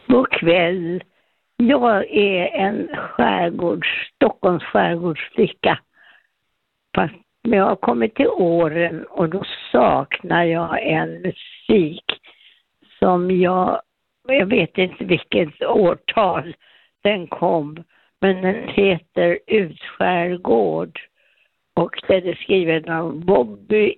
God kväll. Jag är en Stockholms skärgårdsflicka. Fast jag har kommit till åren och då saknar jag en musik som jag vet inte vilket årtal den kom. Men den heter Utskärgård och den är skriven av Bobby